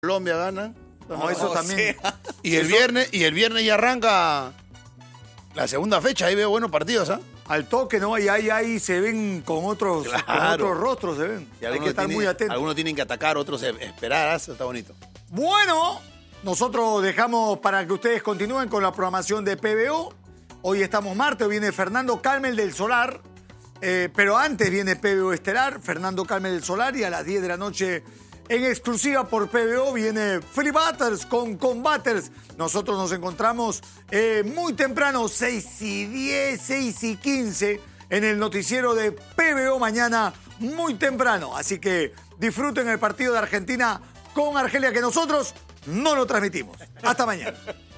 Colombia gana. No, eso también. Y el viernes ya arranca la segunda fecha, ahí veo buenos partidos, ¿ah? Al toque, ¿no? Y ahí se ven con otros rostros, se ven. Y hay que estar muy atentos. Algunos tienen que atacar, otros esperar, eso está bonito. Bueno, nosotros dejamos para que ustedes continúen con la programación de PBO. Hoy estamos martes, viene Fernando Calmel del Solar, pero antes viene PBO Estelar, Fernando Calmel del Solar, y a las 10 de la noche en exclusiva por PBO viene Free Batters con Combaters. Nosotros nos encontramos muy temprano, 6:10, 6:15, en el noticiero de PBO mañana, muy temprano. Así que disfruten el partido de Argentina con Argelia, que nosotros no lo transmitimos. Hasta mañana.